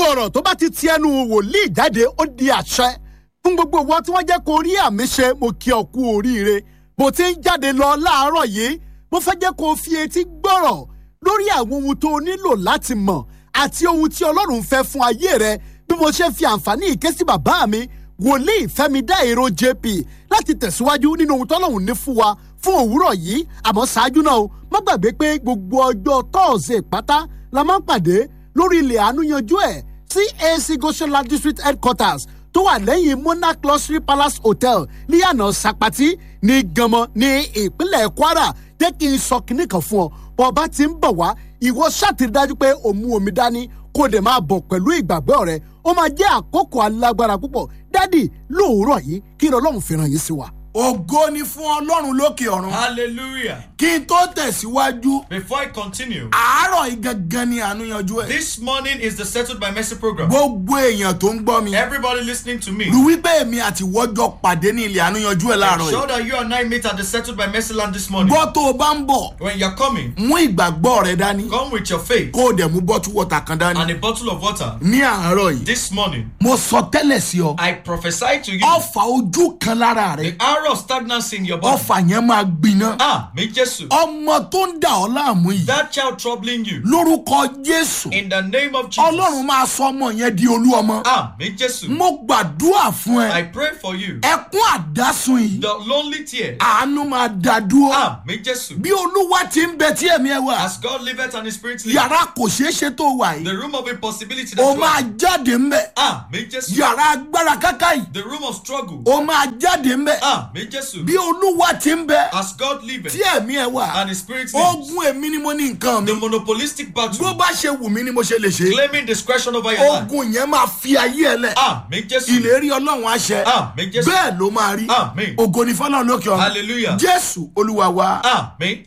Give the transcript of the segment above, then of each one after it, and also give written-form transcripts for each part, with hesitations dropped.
ọ̀rọ̀ tó bá ti ti ẹnu wòlíì jáde ó di àṣẹ fún gbogbo wọn tí wọ́n jẹ́ kó rí àmì ṣe. Mo kí ọ kú oríire bó ti ń jáde lọ láàárọ̀ yìí. Mo fẹ́ jẹ́ kó fi etí gbọ́rọ̀ lórí àwọn ohun tó nílò láti mọ̀ àti ohun tí Ọlọ́run fẹ́ fún ayé rẹ. Bí mo ṣe fi àǹfààní ìké sí bàbá mi wòlíì Fẹ́midáìró JP láti tẹ̀síwájú nínú ohun tọ́lọ́run ní fún wa fún òwúrọ̀ yìí. Àmọ́ ṣáájú náà o, má gbàgbé pé gbogbo ọjọ́ Thursday pátá la máa ń pàdé lórí ilẹ̀ àánú yanjú ẹ̀ CAC Goshenland District Headquarters tó wà lẹ́yìn Monarch Luxury Palace Hotel ní àná Sapati ní Ganmọ ní ìpínlẹ̀ Kwara. Jẹ́ kí n sọ kinní kan fún ọ, bó bá ti ń bọ̀ wá ìwọ ṣàtìrí dájú pé o mú omi dání kó dẹ̀ máa bọ̀ pẹ̀lú ìgbàgbọ́ rẹ. Ó máa jẹ́ àkókò alágbára púpọ̀. Dádì lóòrọ̀ yìí kí Ọlọ́run fi ràn yín sí wa. Ògo ni fún Ọlọ́run lókè ọ̀run. Hallelujah. Kí n tó tẹ̀síwájú. Before I continue, Àárọ̀ ìgangan ni àánú yanjú ẹ̀. this morning is the Settled by Mercy program. Gbogbo èèyàn tó ń gbọ́ mi. Everybody listening to me, Rí wípé èmi àti wọ́jọ́ pàdé ní ilẹ̀ àánú yanjú ẹ̀ láàárọ̀ ensure yìí. that you and I meet at the Settled by Mercy land this morning. Gbọ́ tó o bá ń bọ̀, When you're coming, mú ìgbàgbọ́ rẹ dání. come with your faith Kó o dẹ̀ mú bottle water kan dání. and a bottle of water. Ní àárọ̀ yìí, This morning, mo sọ tẹ́lẹ̀ sí ọ. I prophesy to you, Ọfà ojú kan lára rẹ. the arrow of stagnancy in your body. Ọfà yẹn máa gbiná. Me Jesus. Ọmọ tó ń dà ọ́ láàmú yìí. That child troubling you, Lórúkọ Jésù. in the name of Jesus. Ọlọ́run máa sọ ọmọ yẹn di olú ọmọ. Me Jesus. Mo gbàdúrà fún I ẹ. pray for you. Ẹkún àdásùn yìí. The lonely tears. Àánú máa dá dúró. Me Jesus. Bí Olúwa ti ń bẹ tí ẹ̀mí ẹ wà. As God liveth and His Spirit liveth, Yàrá kò ṣeé ṣe tó wà yìí. the room of impossibility O that you máa are. jáde ńbẹ̀. Me Jesus. Yàrá agbára káká yìí. The room of struggle. O máa jáde ńbẹ̀. Me Jesus. Bí Olúwa ti ń bẹ As God liveth tí ẹ̀mí ẹ wà. and His Spirit lives, Ogun èmi ni mo ní nǹkan the mi. monopolistic Bó battle, bá ṣe wù mí ni mo ṣe lè ṣe. claiming discretion over your life. Ogun yẹn máa fi ayé ẹ lẹ̀. Me Jesus. Ìlérí Ọlọ́run á ṣẹ. Me Jesus. Bẹ́ẹ̀ ló máa rí. Amen. Ògo ni fọ́lọ́run lókè ọ̀run. Hallelujah. Jésù Olúwa wa. Amen.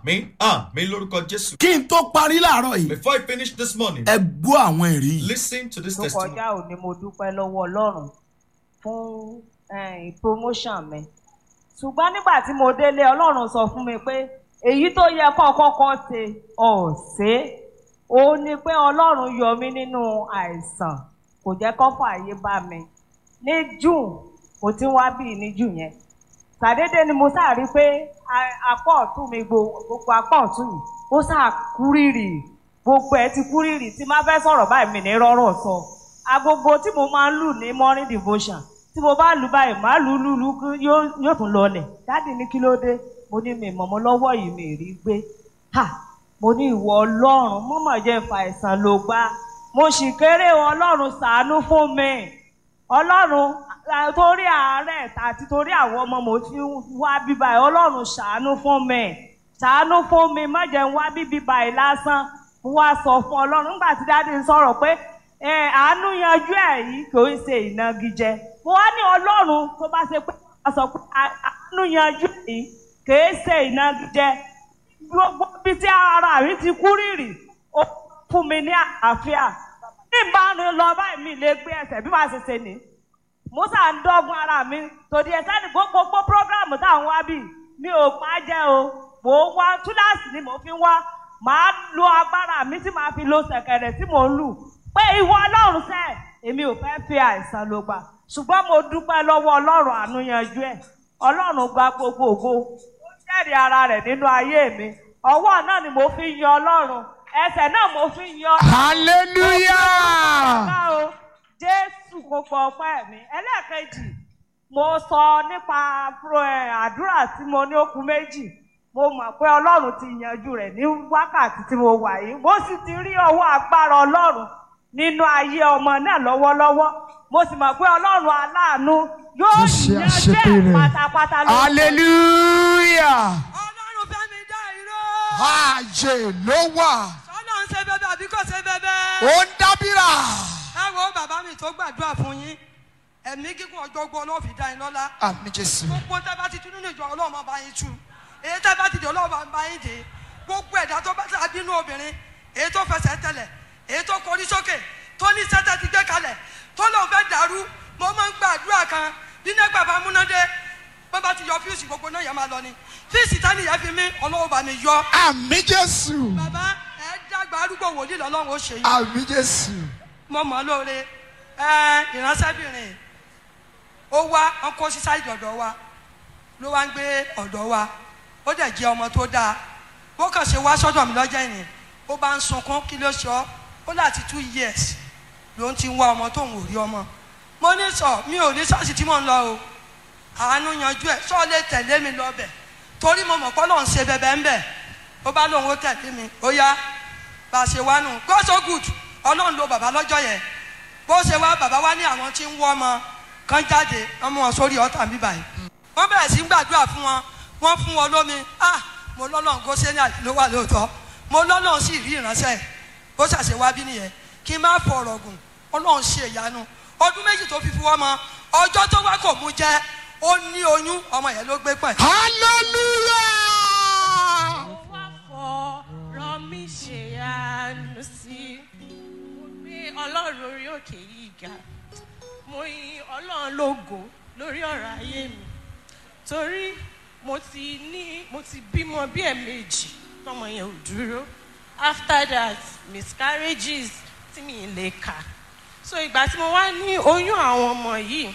Lórúkọ Jésù. Kí n tó parí láàárọ̀ yìí. Before I finish this morning, Ẹ gbọ́ àwọn ẹ̀rí yìí. listen to this tó testimony. kọjá òní mo dúpẹ́ lọ́wọ́ Ọlọ́run fún promotion mi ṣùgbọ́n nígbà tí mo délé Ọlọ́run sọ fún mi pé èyí tó yẹ kó kọ́kọ́ ṣe ọ̀sẹ̀ ó ní pé Ọlọ́run yọ mí nínú àìsàn kò jẹ́ kó fààyè bá mi ní June kò tí wá bí ní June yẹn ṣàdédé ni mo sáà rí pé apá ọ̀tún mi gbogbo apá ọ̀tún yìí ó sáà kúrìrì gbogbo ẹ ti kúrìrì tí má fẹ́ sọ̀rọ̀ báyìí mi ní rọ́rọ̀ sọ agogo tí mo máa ń lù ní morning devotion tí mo bá lù báyìí má lù yóò tún lọlẹ̀ dáàdì ní kí ló dé mo ní mi mọ̀mọ́ lọ́wọ́ yìí mi rí gbé mo ní ìwọ Ọlọ́run mo mọ̀ jẹ́ fàìsàn ló gbá mo sì kéré Ọlọ́run ṣàánú fún mi Ọlọ́run torí àárẹ̀ àti torí àwọn ọmọ mo ti wá bíbá ẹ̀ Ọlọ́run ṣàánú fún mi má jẹ́ ń wá bíbá ẹ̀ lásán mo wá sọ fún Ọlọ́run nígbà tí dáàdì ń sọ̀rọ̀ pé àánú yanjú ẹ̀ yìí kò ń ṣe ìnagijẹ mo wá ní Ọlọ́run tó bá ṣe pé a sọ pé àánú yanjú ẹ̀ yìí kò ń ṣe ìnagijẹ gbogbo bí tí ara mi ti kú rírì ó fún mi ní àlàáfíà bí n bá ń lọ báyìí mi lè gbé ẹsẹ̀ bí màá ṣe ṣe ni mo sà ń dọ́gun ara mi tòdì ẹ̀sẹ̀ ní gbogbo prógráàmù táwọn wá bì mi ò pa jẹ́ o mò ń wá túláàsì ni mo fi ń wá màá lo agbára mi tí màá fi lo ṣẹ̀kẹ̀rẹ̀ tí mò ń lù pé ìwọ Ọlọ́run sẹ́ èmi ò fẹ́ fi àìsàn ló gbà ṣùgbọ́n mo dúpẹ́ lọ́wọ́ Ọlọ́run àánú yanjú ẹ̀ Ọlọ́run gba gbogbo ògo ó jẹ́rìí ara rẹ̀ nínú ayé mi ọwọ́ náà ni mo fi yan Ọlọ́run ẹsẹ̀ náà mo fi yan. Hallelujah. Jésù gbogbo ọpẹ́ mi ẹlẹ́ẹ̀kejì mo sọ nípa àdúrà tí mo ní ó kù méjì mo mọ̀ pé Ọlọ́run ti yanjú rẹ̀ ní wákàtí tí mo wà yìí mo sì ti rí ọwọ́ agbára Ọlọ́run nínú ayé ọmọ náà lọ́wọ́lọ́wọ́ mo sì mọ̀ pé Ọlọ́run aláàánú yóò yanjú ẹ̀ pátápátá lọ́wọ́. Hallelujah. Ọlọ́run fẹ́ mi dá irọ́. Ààyè ló wà. Ọlọ́run ṣe bẹbẹ àbí kò ṣe bẹbẹ. Ó ń dábìrà. Ẹ wo bàbá mi tó gbàdúrà fún yín ẹ̀mí gígùn ọjọ́ gbọ́ ló fi dá yín lọ́lá. Àmín Jésù. Gbogbo tẹ́ bá ti tún nínú ìjọ Ọlọ́run máa bá yín tú èyí tẹ́ bá ti dé Ọlọ́run máa bá yín dé gbogbo ẹ̀dá tó bá ti bínú obìnrin èyí tó fẹsẹ̀ tẹ̀lẹ̀ èyí tó kọrí sókè tó ní sẹ́tẹ̀ ti gbé kalẹ̀ tó lóun fẹ́ dàrú mo máa ń gbàdúrà kan nínú ẹgbẹ́ bá múnádé bó bá ti yọ fíìsì gbogbo náà yẹn máa lọ ni fíìsì tani yẹn fi mí Ọlọ́run bá mi yọ. Àmín Jésù. Bàbá ẹ dàgbà arúgbó wòlíì lọ́lọ́run ó ṣe yín. Àmín Jésù. mo mọ̀ lóore ìránṣẹ́bìnrin ó wá ọkọ̀ sísáìdì ọ̀dọ̀ wa ló wá ń gbé ọ̀dọ̀ wa ó dẹ̀ jẹ́ ọmọ tó dáa bó kàn ṣe wá sọ́dọ̀ mi lọ́jọ́ ìní ó bá ń sunkún kí ló ṣe ọ́ ó láti 2 years ló ń ti wá ọmọ tóun ò rí ọmọ mo ní sọ mi ò ní ṣọ́ọ̀ṣì tí mò ń lọ o àánú yanjú ẹ̀ sọ lè tẹ̀lé mi lọ bẹ̀ torí mo mọ̀ pé Ọlọ́run ṣe bẹ̀bẹ̀ ń bẹ̀ ó bá lóun ó tẹ̀lé mi ó yá bá a ṣe wá nù go so good Ọlọ́run lo bàbá lọ́jọ́ yẹn bó ṣe wá bàbá wá ní àwọn tí ń wọ́ ọmọ kan jáde ọmọ wọn sórí ọ̀tá mi báyìí wọ́n bẹ̀rẹ̀ sí gbàdúrà fún wọn wọ́n fún wọn lómi mo lọ́lọ́run kó ṣe ní àdìló wà lóòótọ́ mo lọ́lọ́run sì rí ìránṣẹ́ bó ṣàṣẹ wá bí nìyẹn kí n má fọ̀rọ̀ gùn Ọlọ́run ṣe ìyanu ọdún méjì tó fi fún wọn mọ ọjọ́ tó wá kò mú jẹ́ ó ní oyún ọmọ yẹn ló gbé pẹ̀. hallelujah. mo wá fọ̀rọ̀ mi ṣèyanu sí mo gbé Ọlọ́run orí òkè yìí ga mo yin Ọlọ́run lógo lórí ọ̀rọ̀ ayé mi torí mo ti bímọ bí ẹ̀ẹ̀mejì tọmọ yẹn ò dúró after that miscarriages tí mi lè kà so ìgbà tí mo wá ní oyún àwọn ọmọ yìí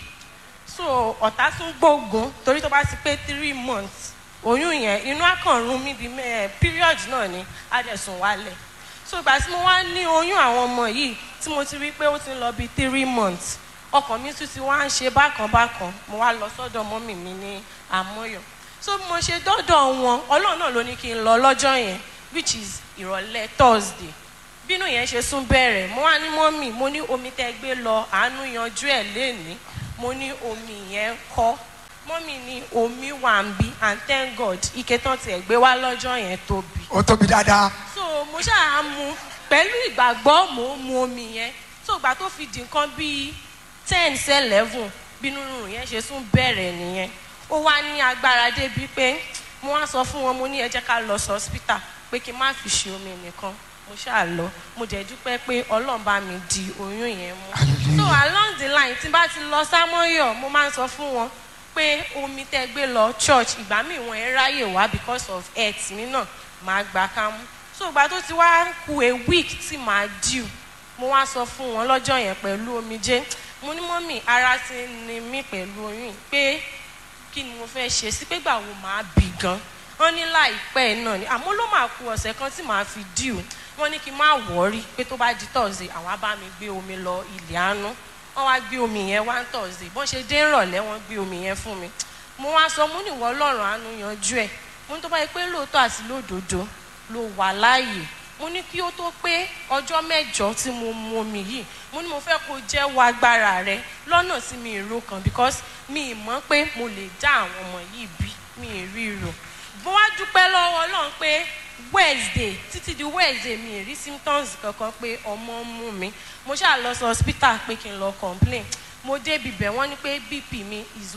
so ọ̀tá tún gbógun torí tó bá ti pé 3 months oyún yẹn inú àkànrún mi bí period náà ni adẹ̀sùn wálẹ̀ so ìgbà tí mo wá ní oyún àwọn ọmọ yìí tí mo ti rí pé ó ti ń lọ bí 3 months ọkàn mi tún ti wá ń ṣe bákan mo wá lọ sọ́dọ̀ mọ́mì mi ní Àmọ́yọ̀ so mo ṣe dọ́dọ̀ wọn Ọlọ́run náà ló ní kí n lọ lọ́jọ́ yẹn which is ìrọ̀lẹ́ Thursday bínú yẹn ṣe sún bẹ̀rẹ̀ mo wá ní mọ́mì mo ní omi tẹ́ gbé lọ àánú yanjú ẹ̀ lénìí mo ní omi yẹn kọ́ mọ́mì ní omi wà ń bí and thank God ike tán tiẹ̀ gbé wá lọ́jọ́ yẹn tóbi. ó tóbi dáadáa. so mo ṣáà mu pẹ̀lú ìgbàgbọ́ mo mu omi yẹn so ìgbà tó fi di nǹkan bíi 10 sí 11 bínú rùn yẹn ṣe tún bẹ̀rẹ̀ nìyẹn ó wá ní agbára débi pé mo wá sọ fún wọn mo ní ẹ jẹ́ ká lọ sí hospital pé kí n má fi ṣe omi nìkan mo ṣáà lọ mo jẹ́ dúpẹ́ pé Ọlọ́run bá mi di oyún yẹn mú so along the line tí n bá ti lọ sámọ́yọ̀ mo máa ń sọ fún wọn pé omi tẹ́ gbé lọ church ìgbà míì wọn ẹ ráyè wá because of health mi náà máa gbà ká mú so ìgbà tó ti wá ku a week tí màá due mo wá sọ fún wọn lọ́jọ́ yẹn pẹ̀lú omijé mo ní mọ́mì ara ti ní mí pẹ̀lú oyún pé kí ni mo fẹ́ ṣe sí pé gbà wo màá bì gan wọ́n ní láìpẹ́ náà ni àmọ́ ló máa ku ọ̀sẹ̀ kan tí màá fi due wọ́n ní kí n má wọ́ọ́rí pé tó bá di Thursday àwọn á bá mi gbé omi lọ ilé àánú wọ́n wá gbé omi yẹn wá Thursday bọ́n ṣe dé ìrọ̀lẹ́ wọ́n gbé omi yẹn fún mi mo wá sọ mo ní ìwọ Ọlọ́run àánú yanjú ẹ̀ mo ní tó bá yẹ pé lóòótọ́ àti lódodo ló wà láàyè mo ní kí ó tó pé ọjọ́ 9 tí mo mu omi yìí mo ní mo fẹ́ kó jẹ́wọ́ agbára rẹ lọ́nà tí mi ìró kan because mi ì mọ̀ pé mo lè dá àwọn ọmọ yìí bí mi ì rí rò bó wá dúpẹ́ lọ́wọ́ Ọlọ́run pé Wednesday títí di Wednesday mi ì rí symptoms kankan pé ọmọ mú mi mo ṣáà lọ sí hospital pé kí n lọ complain mo dé ibibẹ̀ wọ́n ní pé BP mi is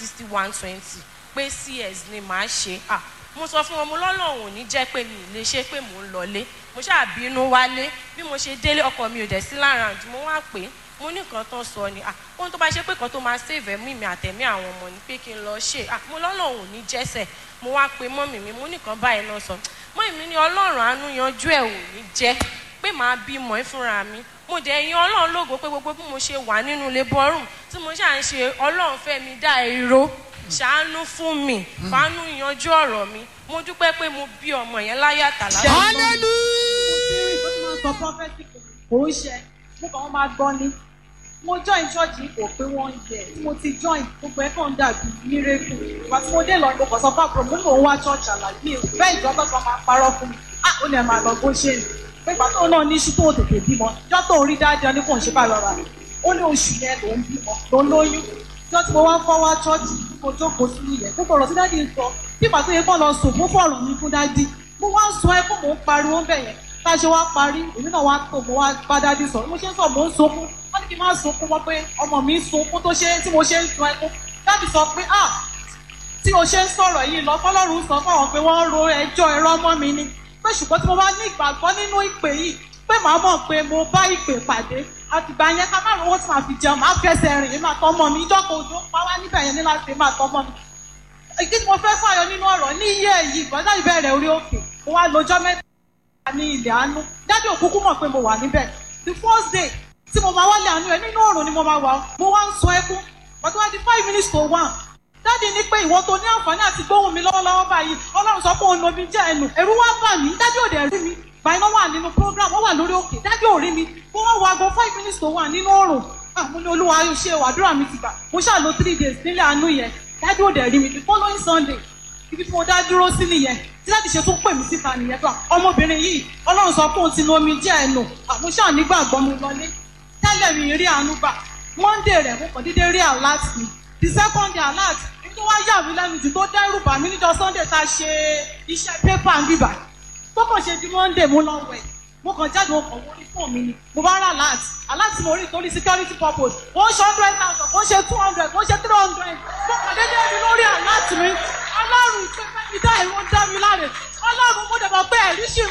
160/120 pé CS ni màá ṣe mo sọ fún wọn mo lọ́lọ́run ò ní jẹ́ pé mi ì lè ṣe pé mò ń lọlé mo ṣáà bínú wálé bí mo ṣe délé ọkọ mi ò dẹ̀ sí lára àǹdí mo wá pé mo ní nǹkan tán sọ ni ohun tó bá ṣe pé kan tó máa save ẹ̀mí mi àtẹ̀mí àwọn ọmọ ni pé kí n lọ ṣe mo lọ́lọ́run ò ní jẹ́sẹ̀ mo wá pé mọ́mì mi mo ní nǹkan báyìí náà sọ mọ́mì mi ní Ọlọ́run àánú yanjú ẹ̀ ò ní jẹ́ pé màá bímọ fúnra mi mo dẹ̀ yin Ọlọ́run lógo pé gbogbo bí mo ṣe wà nínú labour room tí mo ṣáà ń ṣe Ọlọ́run fẹ́ mi dá irọ́ ṣàánú fún mi fàánú yanjú ọ̀rọ̀ mi mo dúpẹ́ pé mo bí ọmọ yẹn láyà tàlá. kò ń ṣe mo kàn wọ́n máa gbọ́ ni mo join church yìí kò pé 1 year tí mo ti join gbogbo ẹ̀ kàn dàbí miracle ìgbà tí mo dé lọ mo kàn sọ fún àbúrò mo ní mò ń wá church àlàyé bẹ́ẹ̀ ìjọba kan máa parọ́ fún mi ó ní ẹ̀ máa lọ bó ṣe ní pé ìgbà tó náà ní iṣu tó tètè bímọ ìjọ tó rí dáadáa ní kò ń ṣe bá lọ́ra rẹ̀ ó ní oṣù yẹn ló ń bímọ ló ń lóyún ìjọ tí mo wá ń kọ́ wá church mo jókòó sí ilẹ̀ gbogbo ọ̀rọ̀ tí dáàdi ń sọ bí ìgbà tó yẹ kó lọ sùn fún fọ̀rọ̀ mi fún dáàdi mo wá ń sọ ẹ kó mò ń pariwo ń bẹ̀ yẹn tá a ṣe wá parí èmi náà wá tó mo wá bá dáàdi sọ̀rọ̀ mo ṣe ń sọ mo ń sunkún wọ́n ní kí n má sunkún mọ́ pé ọmọ mi ń sunkún tó ṣe tí mo ṣe ń sun ẹkún dáàdi sọ pé tí o ṣe ń sọ̀rọ̀ yìí lọ fọlọ́run sọ fáwọn pé wọ́n ń ro ẹjọ́ ẹ̀rọ ọmọ mi ni pé ṣùgbọ́n tí mo bá ní ìgbàgbọ́ nínú ìpè yìí pé màá mọ̀ pé mo bá ìpè pàdé àtìgbà yẹn ká má rówó tí màá fi jẹun màá fẹsẹ̀ rìn èmi àtọmọ mi ìjọ́ kan òjò pa wá níbẹ̀ yẹn ní láti èmi àtọmọ mi. ìdí tí mo fẹ́ fàyọ nínú ọ̀rọ̀ ní iye yìí gbọ́dọ̀ ìbẹ̀rẹ̀ orí òkè mo wá lọ́jọ́ mẹ́ta ní ilẹ̀ àánú dájú òkúkú mọ̀ pé mo wà níbẹ̀ the first day tí mo máa wálé àánú ẹ nínú ọ̀run ni mo máa wà mo wá ń sọ ẹkún pàtó wá di 5 minutes to 1 dáàdi ní pé ìwọ tó ní àǹfààní àti gbóhùn mi lọ́wọ́lọ́wọ́ báyìí ọlọ́run sọ pé òun lomi jẹ́ ẹnu ẹ̀rù wá bà mí dáàdi ò dẹ̀ rí mi báyìí wà nínú program wọ́n wà lórí òkè dáàdi ò rí mi mo wá wo aago 5 minutes to 1 nínú ọ̀run mo ní olúwa ṣe àdúrà mi ti gbà mo ṣáà lo 3 days nílé àánú yẹn dáàdi ò dẹ̀ rí mi the following Sunday ibi tí mo dá dúró sí nìyẹn tí láti ṣe tún pè mí síta nìyẹn tó ọmọbìnrin yìí ọlọ́run sọ pé òun ti nu omi jẹ́ ẹnu àmúṣà nígbàgbọ́ mo lọlé tẹ́lẹ̀ mi rí àánú gbà Monday rẹ̀ mo kàn dédé rí alert mi the second day alert tó wá yà mí lẹ́nu jù tó dẹ́rù bà mí níjọ́ Sunday ta ṣe iṣẹ́ pépà ń bíbà tó kàn ṣe di Monday mo lọ wẹ̀ mo kàn jáde mo kàn wọlé fún mi ni mo bá rà alert mo rí torí security purpose ó ṣe 100,000 ó ṣe 200 ó ṣe 300 mo kàn dédé rí lórí alert mi ọlọ́run ìpè fẹ́ mi dá ìwọ̀n dá mi láre ọlọ́run mo dẹ̀ mọ̀ pé ẹ̀rí ṣì